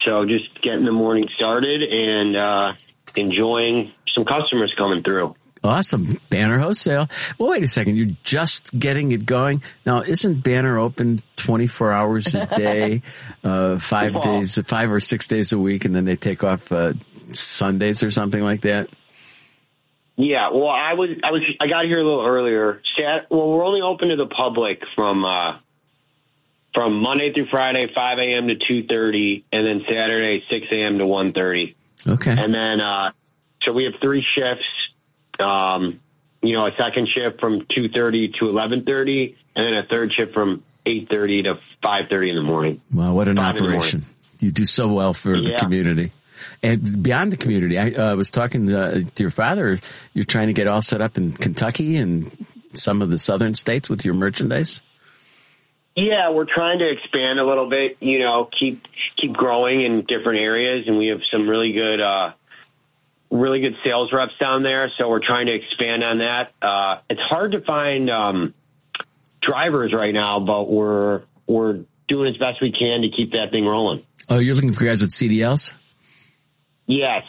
So just getting the morning started and enjoying some customers coming through. Awesome. Banner Wholesale. Well, wait a second. You're just getting it going. Now, isn't Banner open 24 hours a day, 5 or 6 days a week, and then they take off Sundays or something like that? Yeah. Well, I got here a little earlier. We're only open to the public from Monday through Friday, 5 a.m. to 2:30, and then Saturday, 6 a.m. to 1:30. Okay. And then, so we have 3 shifts. A second shift from 2:30 to 11:30, and then a third shift from 8:30 to 5:30 in the morning. Wow, what an operation. You do so well for the community. And beyond the community, I was talking to your father. You're trying to get all set up in Kentucky and some of the southern states with your merchandise? Yeah, we're trying to expand a little bit, keep growing in different areas, and we have some really good sales reps down there, so we're trying to expand on that. It's hard to find drivers right now, but we're doing as best we can to keep that thing rolling. Oh, you're looking for guys with CDLs? Yeah,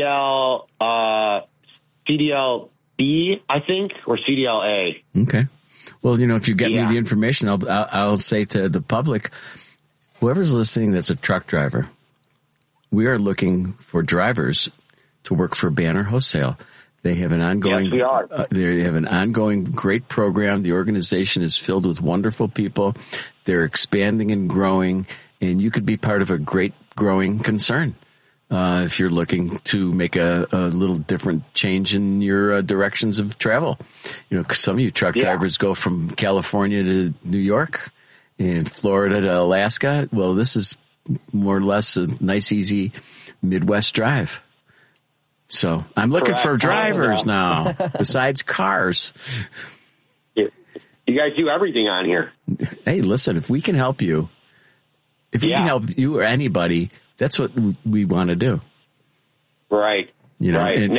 CDL-B, I think, or CDL-A. Okay. Well, if you get me the information, I'll say to the public, whoever's listening that's a truck driver, we are looking for drivers to work for Banner Wholesale. They have an ongoing, yes, we are. They have an ongoing great program. The organization is filled with wonderful people. They're expanding and growing, and you could be part of a great growing concern. If you're looking to make a little different change in your directions of travel. 'Cause some of you truck drivers go from California to New York and Florida to Alaska. Well, this is more or less a nice, easy Midwest drive. So I'm looking for drivers now, besides cars. You guys do everything on here. Hey, listen, if we can help you, we can help you or anybody, that's what we want to do. Right. Right. I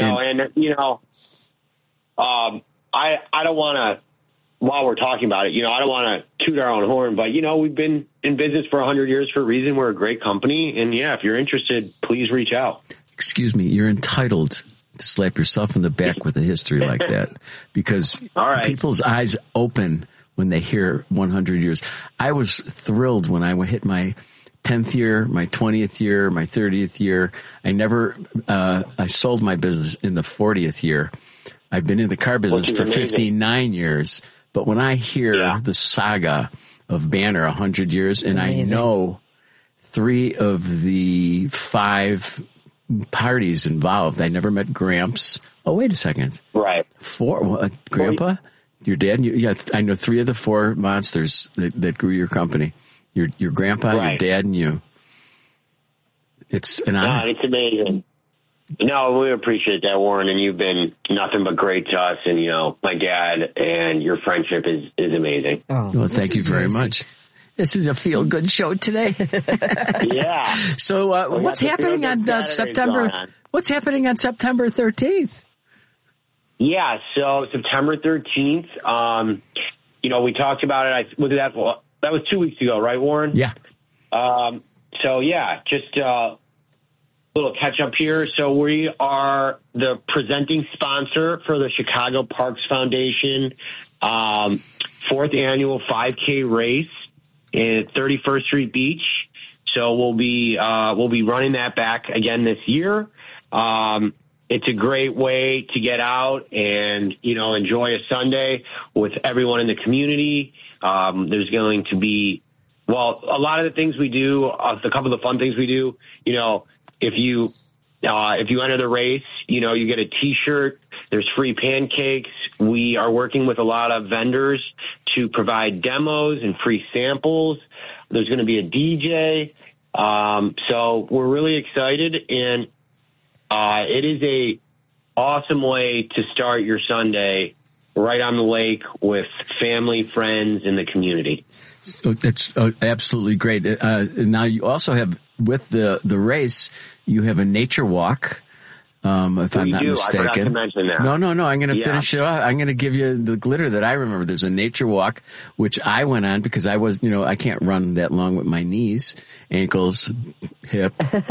don't want to, while we're talking about it, I don't want to toot our own horn, but, we've been in business for 100 years for a reason. We're a great company. And if you're interested, please reach out. Excuse me, you're entitled to slap yourself in the back with a history like that because people's eyes open when they hear 100 years. I was thrilled when I hit my 10th year, my 20th year, my 30th year. I sold my business in the 40th year. I've been in the car business for 59 years. But when I hear the saga of Banner 100 years, and I know 3 of the 5 parties involved, I never met Gramps. Oh, wait a second. Right. 4, Grandpa, your dad, I know 3 of the 4 monsters that grew your company. Your grandpa, your dad, and you. It's an honor. It's amazing. No, we appreciate that, Warren, and you've been nothing but great to us. And, my dad and your friendship is amazing. Oh, well, thank you very much. This is a feel-good show today. Yeah. So what's happening on September? What's happening on September 13th? Yeah, so September 13th, we talked about it. That was 2 weeks ago, right, Warren? Yeah. Just a little catch up here. So we are the presenting sponsor for the Chicago Parks Foundation 4th annual 5K race at 31st Street Beach. So we'll be running that back again this year. It's a great way to get out and, enjoy a Sunday with everyone in the community. There's going to be, a lot of the things we do, a couple of the fun things we do, if you enter the race, you get a T-shirt, there's free pancakes. We are working with a lot of vendors to provide demos and free samples. There's going to be a DJ. So we're really excited, and it is a awesome way to start your Sunday right on the lake with family, friends, and the community. That's absolutely great. Now you also have, with the race, you have a nature walk. If I'm not mistaken. I forgot to mention that. No. I'm going to finish it off. I'm going to give you the glitter that I remember. There's a nature walk, which I went on because I was, I can't run that long with my knees, ankles, hip.